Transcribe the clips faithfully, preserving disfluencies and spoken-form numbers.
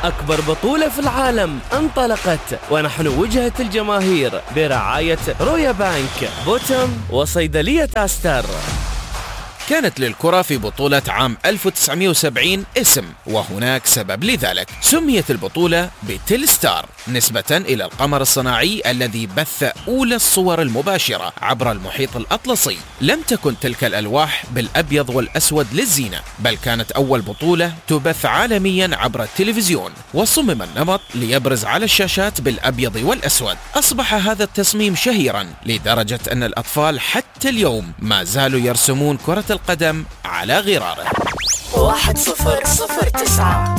أكبر بطولة في العالم انطلقت، ونحن وجهة الجماهير برعاية رويا بانك، بوتم، وصيدلية أستر. كانت للكرة في بطولة عام ألف وتسعمائة وسبعين اسم، وهناك سبب لذلك. سميت البطولة بتيل ستار نسبة إلى القمر الصناعي الذي بث أولى الصور المباشرة عبر المحيط الأطلسي. لم تكن تلك الألواح بالأبيض والأسود للزينة، بل كانت أول بطولة تبث عالميا عبر التلفزيون، وصمم النمط ليبرز على الشاشات بالأبيض والأسود. أصبح هذا التصميم شهيرا لدرجة أن الأطفال حتى اليوم ما زالوا يرسمون كرة القدم على غراره. واحد صفر صفر تسعة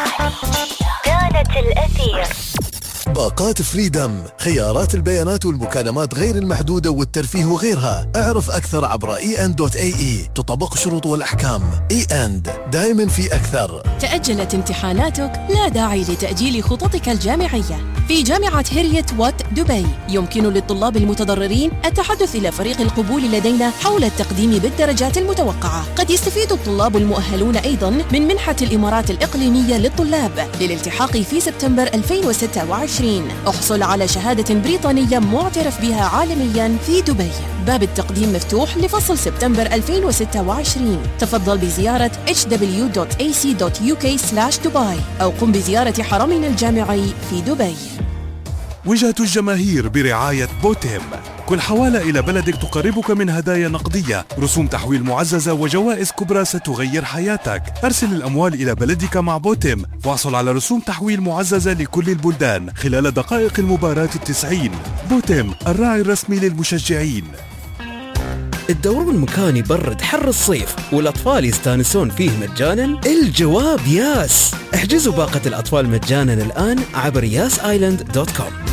كانت الأثير. باقات فريدم، خيارات البيانات والمكالمات غير المحدودة والترفيه وغيرها. اعرف أكثر عبر إي إن دوت إيه إي. تطبق الشروط والأحكام. إي إن دائما في أكثر. تأجلت امتحاناتك؟ لا داعي لتأجيل خططك الجامعية. في جامعة هيريت وات دبي يمكن للطلاب المتضررين التحدث إلى فريق القبول لدينا حول التقديم بالدرجات المتوقعة. قد يستفيد الطلاب المؤهلون أيضا من منحة الإمارات الإقليمية للطلاب للالتحاق في سبتمبر ألفين وستة وعشرين. احصل على شهادة بريطانية معترف بها عالميا في دبي. باب التقديم مفتوح لفصل سبتمبر ألفين وستة وعشرين. تفضل بزيارة إتش دبليو دوت إيه سي دوت يو كي سلاش دبي أو قم بزيارة حرمنا الجامعي في دبي. وجهة الجماهير برعاية بوتم. كل حوالة إلى بلدك تقربك من هدايا نقدية، رسوم تحويل معززة وجوائز كبرى ستغير حياتك. أرسل الأموال إلى بلدك مع بوتم واحصل على رسوم تحويل معززة لكل البلدان خلال دقائق المباراة التسعين. بوتم، الراعي الرسمي للمشجعين. الدورون مكان يبرد حر الصيف والأطفال يستانسون فيه مجانا؟ الجواب ياس. احجزوا باقة الأطفال مجانا الآن عبر ياس آيلاند دوت كوم.